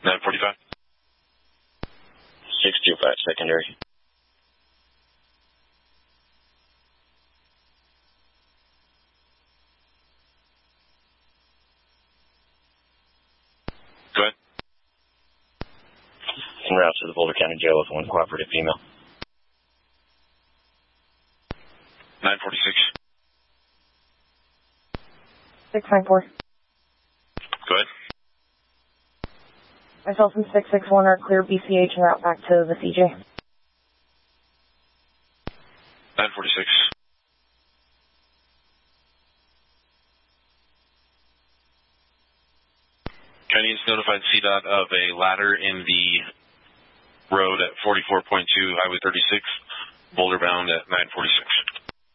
945. 625 secondary. Go ahead. En route to the Boulder County Jail with one cooperative female. 946. 694. Go ahead. Myself and 661 are clear BCH en route back to the CJ. 946. County has notified CDOT of a ladder in the road at 44.2 Highway 36, Boulder bound at 946.